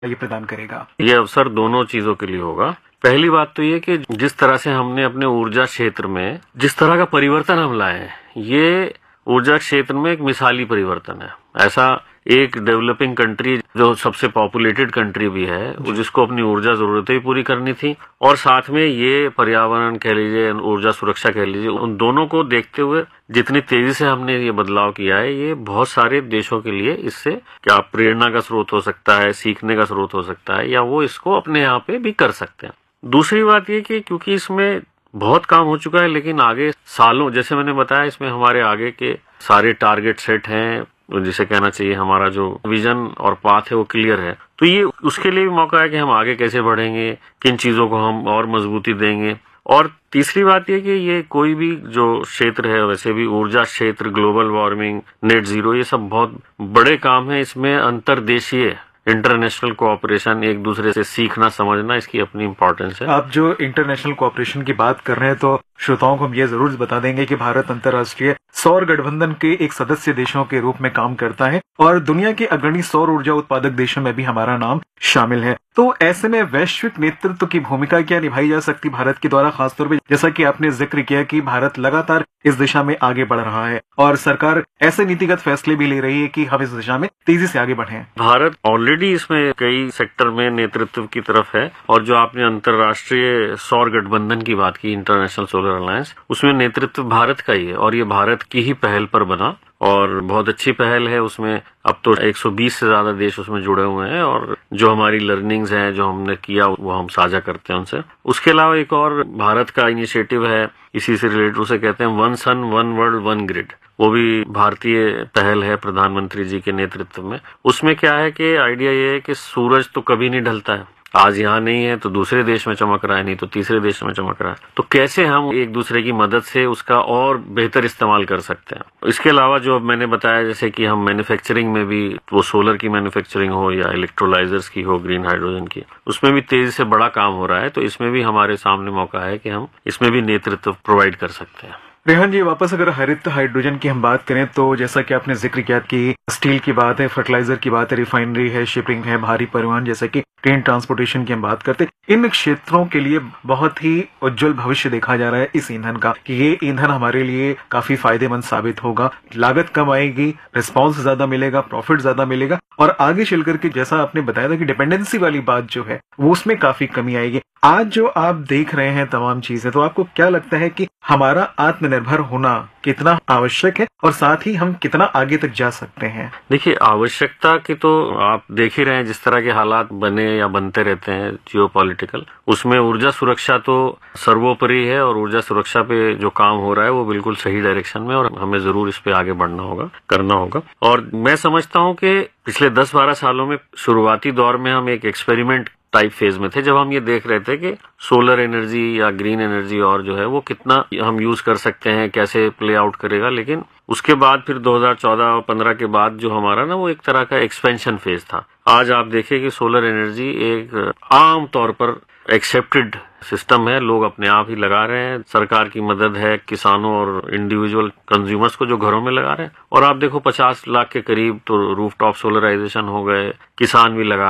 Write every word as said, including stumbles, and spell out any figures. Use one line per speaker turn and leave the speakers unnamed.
ये प्रदान करेगा?
ये अवसर दोनों चीजों के लिए होगा। पहली बात तो ये कि जिस तरह से हमने अपने ऊर्जा क्षेत्र में जिस तरह का परिवर्तन हम लाए हैं, ये ऊर्जा क्षेत्र में एक मिसाली परिवर्तन है। ऐसा एक डेवलपिंग कंट्री जो सबसे पॉपुलेटेड कंट्री भी है, जिसको अपनी ऊर्जा जरूरतें भी पूरी करनी थी और साथ में ये पर्यावरण कह लीजिए, ऊर्जा सुरक्षा कह लीजिए, उन दोनों को देखते हुए जितनी तेजी से हमने ये बदलाव किया है, ये बहुत सारे देशों के लिए इससे क्या प्रेरणा का स्रोत हो सकता है, सीखने का स्रोत हो सकता है, या वो इसको अपने यहाँ पे भी कर सकते हैं। दूसरी बात ये कि क्योंकि इसमें बहुत काम हो चुका है, लेकिन आगे सालों, जैसे मैंने बताया, इसमें हमारे आगे के सारे टारगेट सेट हैं, जिसे कहना चाहिए हमारा जो विजन और पाथ है वो क्लियर है। तो ये उसके लिए भी मौका है कि हम आगे कैसे बढ़ेंगे, किन चीजों को हम और मजबूती देंगे। और तीसरी बात ये कि ये कोई भी जो क्षेत्र है, वैसे भी ऊर्जा क्षेत्र, ग्लोबल वार्मिंग, नेट जीरो, ये सब बहुत बड़े काम है। इसमें अंतर्देशीय इंटरनेशनल कोऑपरेशन, एक दूसरे से सीखना समझना, इसकी अपनी इंपॉर्टेंस है।
आप जो इंटरनेशनल कोऑपरेशन की बात कर रहे हैं, तो श्रोताओं को हम ये जरूर बता देंगे कि भारत अंतर्राष्ट्रीय सौर गठबंधन के एक सदस्य देशों के रूप में काम करता है और दुनिया के अग्रणी सौर ऊर्जा उत्पादक देशों में भी हमारा नाम शामिल है। तो ऐसे में वैश्विक नेतृत्व की भूमिका क्या निभाई जा सकती भारत के द्वारा, खासतौर पर जैसा कि आपने जिक्र किया कि भारत लगातार इस दिशा में आगे बढ़ रहा है और सरकार ऐसे नीतिगत फैसले भी ले रही है कि हम इस दिशा में तेजी से आगे बढ़ें।
भारत ऑलरेडी इसमें कई सेक्टर में नेतृत्व की तरफ है और जो आपने अंतर्राष्ट्रीय सौर गठबंधन की बात की, इंटरनेशनल सोलर अलायंस, उसमें नेतृत्व भारत का ही है और ये भारत की ही पहल पर बना और बहुत अच्छी पहल है। उसमें अब तो एक सौ बीस से ज्यादा देश उसमें जुड़े हुए हैं और जो हमारी लर्निंग्स हैं, जो हमने किया, वो हम साझा करते हैं उनसे। उसके अलावा एक और भारत का इनिशिएटिव है, इसी से रिलेटेड, उसे कहते हैं one sun one world one grid. वो भी भारतीय पहल है प्रधानमंत्री जी के नेतृत्व में। उसमें क्या है कि आइडिया ये है कि सूरज तो कभी नहीं ढलता है, आज यहाँ नहीं है तो दूसरे देश में चमक रहा है, नहीं तो तीसरे देश में चमक रहा है। तो कैसे हम एक दूसरे की मदद से उसका और बेहतर इस्तेमाल कर सकते हैं। इसके अलावा जो मैंने बताया, जैसे कि हम मैन्युफैक्चरिंग में भी, वो सोलर की मैन्युफैक्चरिंग हो या इलेक्ट्रोलाइजर्स की हो, ग्रीन हाइड्रोजन की, उसमें भी तेजी से बड़ा काम हो रहा है। तो इसमें भी हमारे सामने मौका है कि हम इसमें भी नेतृत्व प्रोवाइड कर सकते हैं।
रेहान जी, वापस अगर हरित हाइड्रोजन की हम बात करें तो जैसा कि आपने जिक्र किया कि स्टील की बात है, फर्टिलाइजर की बात है, रिफाइनरी है, शिपिंग है, भारी परिवहन, जैसे कि ट्रेन ट्रांसपोर्टेशन की हम बात करते हैं, इन क्षेत्रों के लिए बहुत ही उज्जवल भविष्य देखा जा रहा है इस ईंधन का कि ये ईंधन हमारे लिए काफी फायदेमंद साबित होगा। लागत कम आएगी, रिस्पॉन्स ज्यादा मिलेगा, प्रॉफिट ज्यादा मिलेगा और आगे चल करके जैसा आपने बताया था कि डिपेंडेंसी वाली बात जो है वो उसमें काफी कमी आएगी। आज जो आप देख रहे हैं तमाम चीजें, तो आपको क्या लगता है कि हमारा आत्मनिर्भर होना कितना आवश्यक है और साथ ही हम कितना आगे तक जा सकते हैं?
देखिए, आवश्यकता की तो आप देख ही रहे हैं, जिस तरह के हालात बने या बनते रहते हैं जियोपॉलिटिकल, उसमें ऊर्जा सुरक्षा तो सर्वोपरि है और ऊर्जा सुरक्षा पे जो काम हो रहा है वो बिल्कुल सही डायरेक्शन में, और हमें जरूर इस पे आगे बढ़ना होगा, करना होगा। और मैं समझता हूँ कि पिछले दस बारह सालों में शुरुआती दौर में हम एक एक्सपेरिमेंट टाइप फेज में थे, जब हम ये देख रहे थे कि सोलर एनर्जी या ग्रीन एनर्जी और जो है वो कितना हम यूज कर सकते हैं, कैसे प्ले आउट करेगा। लेकिन उसके बाद फिर दो हज़ार चौदह और पंद्रह के बाद जो हमारा ना वो एक तरह का एक्सपेंशन फेज था। आज आप देखिए कि सोलर एनर्जी एक आम तौर पर एक्सेप्टेड सिस्टम है, लोग अपने आप ही लगा रहे हैं, सरकार की मदद है, किसानों और इंडिविजुअल कंज्यूमर्स को जो घरों में लगा रहे हैं। और आप देखो पचास लाख के करीब तो रूफटॉप सोलराइजेशन हो गए, किसान भी लगा